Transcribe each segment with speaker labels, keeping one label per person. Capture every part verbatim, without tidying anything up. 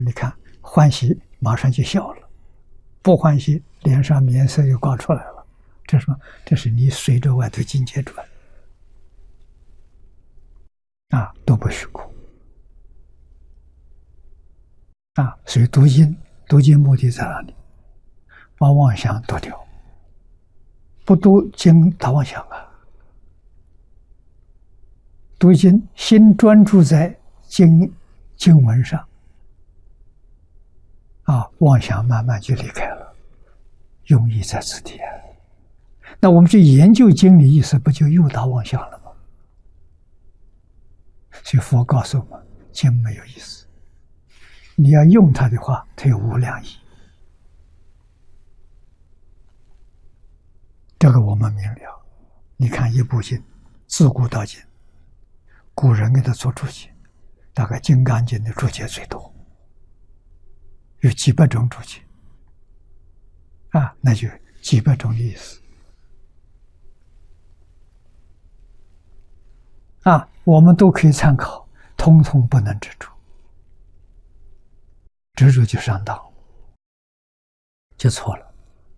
Speaker 1: 你看欢喜马上就笑了，不欢喜脸上面色又挂出来了，这是什么？这是你随着外头境界转啊，都不虚空啊。所以读经，读经目的在哪里？把妄想夺掉，不读经打妄想啊。读经心专注在经经文上啊，妄想慢慢就离开了，用意在此地啊。那我们去研究经理意思，不就又打妄想了吗？所以佛告诉我们，经没有意思，你要用它的话，它有无量义。这个我们明了。你看一部经，自古到今，古人给他做注解，大概《金刚经》的注解最多，有几百种注解啊，那就几百种意思啊，我们都可以参考，通通不能执着，执着就上当，就错了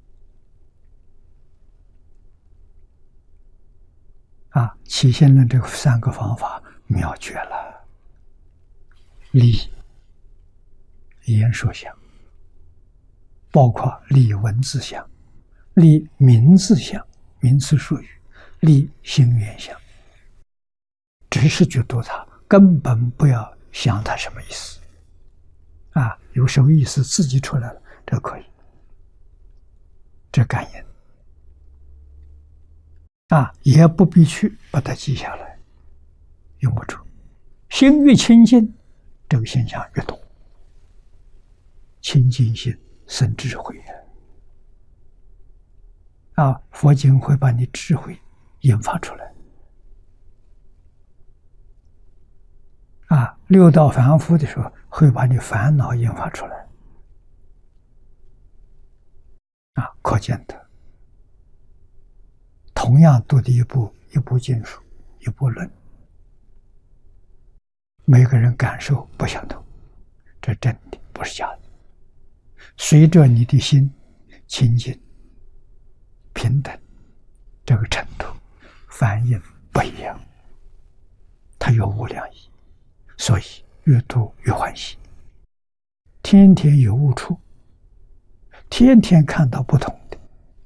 Speaker 1: 啊！起现论这三个方法妙绝了，立言说相，包括立文字相，立名字相，名词术语，立心愿相，只是去读它，根本不要想它什么意思啊！有什么意思自己出来了，这可以，这感应啊，也不必去把它记下来，用不着。心越清净，这个现象越多。清净心生智慧啊！佛经会把你智慧引发出来啊！六道凡夫的时候，会把你烦恼引发出来啊！可见的。同样读的一部一部经书，一部论，每个人感受不相同，这真的不是假的。随着你的心清净、平等，这个程度反应不一样，它有无量义，所以越读越欢喜，天天有悟处，天天看到不同的。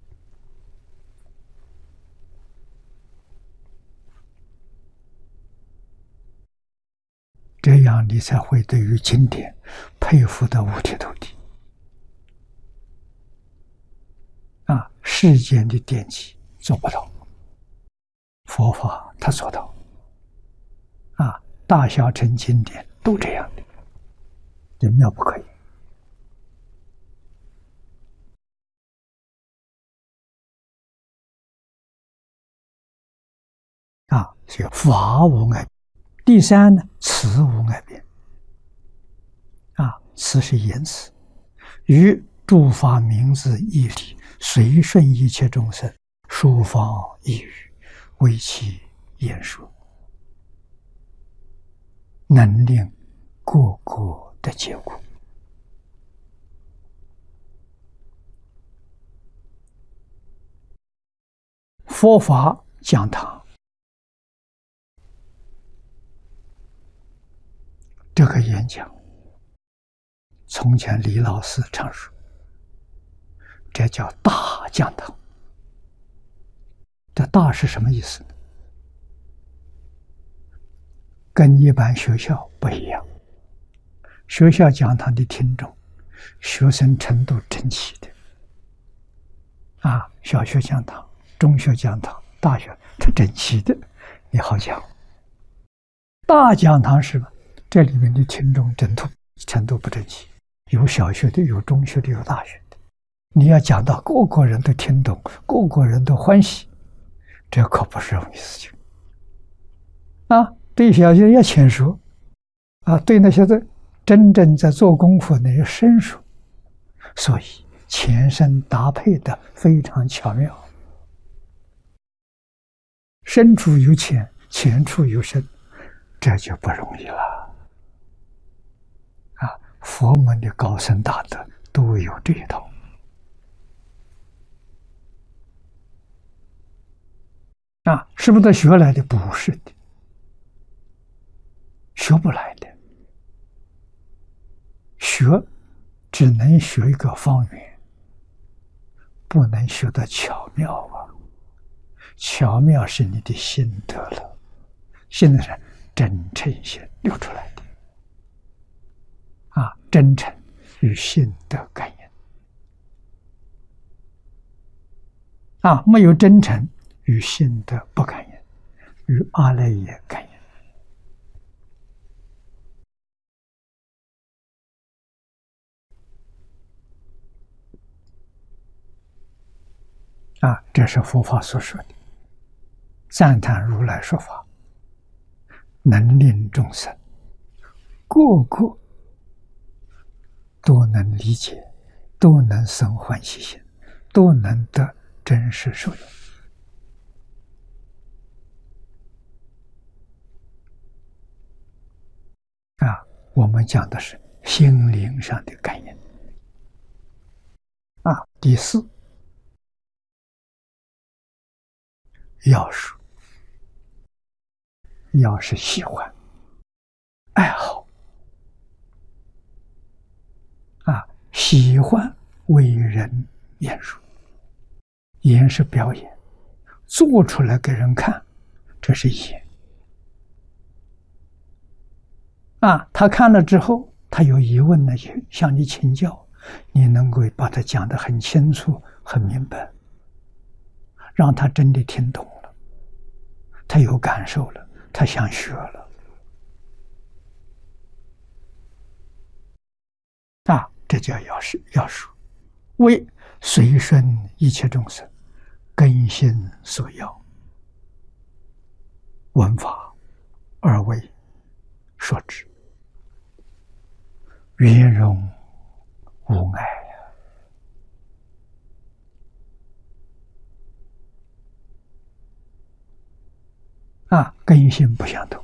Speaker 1: 这样你才会对于经典佩服得五体投地啊！世间的典籍做不到，佛法他做到啊！大小乘经典都这样的，这妙不可言啊！所以法无碍。第三呢，词无碍变啊，词是言辞，于诸法名字义理，随顺一切众生，抒方意语，为其言说，能令个个的结果。佛法讲堂，这个演讲，从前李老师常说，这叫大讲堂。这大是什么意思呢？跟一般学校不一样。学校讲堂的听众，学生程度整齐的，啊，小学讲堂、中学讲堂、大学，它整齐的，你好讲。大讲堂是吧？这里面的听众程度程度不整齐，有小学的，有中学的，有大学的。你要讲到个个人都听懂，个个人都欢喜，这可不是容易事情啊！对小学要浅熟啊，对那些在真正在做功夫那些生疏，所以前身搭配的非常巧妙，深处有浅，浅处有深，这就不容易了。 佛门的高僧大德都有这一套。啊，是不是他学来的？不是的，学不来的。学只能学一个方圆，不能学得巧妙啊！巧妙是你的心得了，现在是真诚心流出来的啊，真诚与心得感应啊，没有真诚与心得不感应，与阿赖耶感应。啊，这是佛法所说的，赞叹如来说法，能令众生个个都能理解，都能生欢喜心，都能得真实受用。啊，我们讲的是心灵上的感应。啊，第四，要素，要是喜欢、爱好，啊，喜欢为人演说，演是表演，做出来给人看，这是演。啊，他看了之后，他有疑问呢，向你请教，你能够把它讲得很清楚、很明白，让他真的听懂了，他有感受了，他想学了。啊，这叫要是要说，为随顺一切众生根性所要，闻法而为说之，圆融无碍啊，根性不相同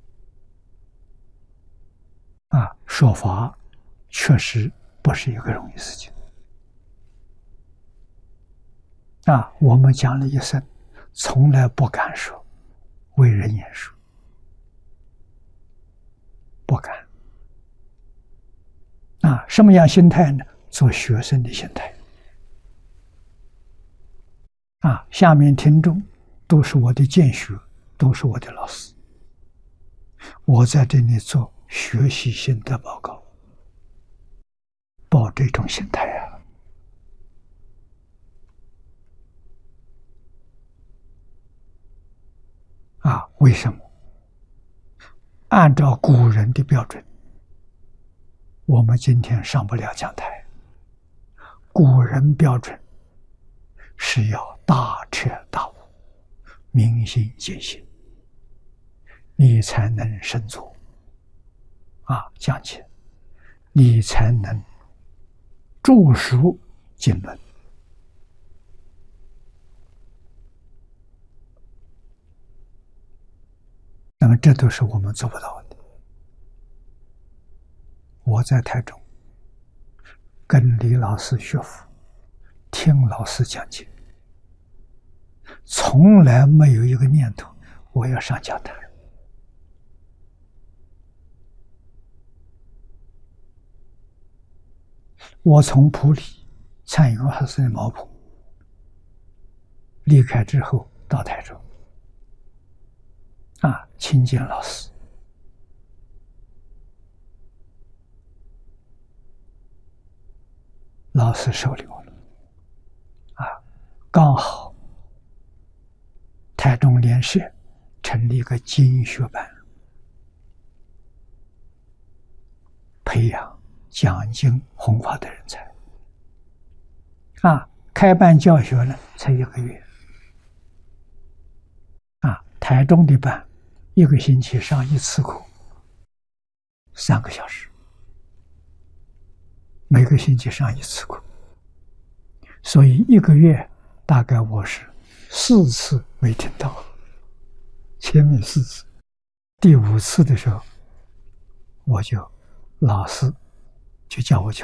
Speaker 1: 啊，说法确实不是一个容易事情啊。我们讲了一生，从来不敢说为人演说，不敢啊。什么样心态呢？做学生的心态啊。下面听众都是我的见学，都是我的老师，我在这里做学习心得报告，抱这种心态啊。啊，为什么？按照古人的标准，我们今天上不了讲台。古人标准是要大彻大悟，明心见性，你才能深入啊，讲解，你才能著书经论。那么这都是我们做不到的。我在台中跟李老师学佛，听老师讲解，从来没有一个念头我要上讲台。我从埔里参与老师的毛埔，离开之后到台中啊，亲近老师，老师收留了啊，刚好台中联社成立一个经学班，培养讲经弘法的人才啊。开办教学呢才一个月啊，台中的班一个星期上一次课，三个小时，每个星期上一次课，所以一个月大概我是四次没听到，前面四次，第五次的时候，我就老师就叫我去。